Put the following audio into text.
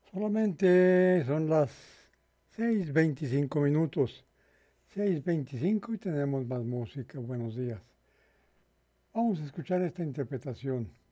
Solamente son las 6:25 minutos. 6:25 y tenemos más música. Buenos días. Vamos a escuchar esta interpretación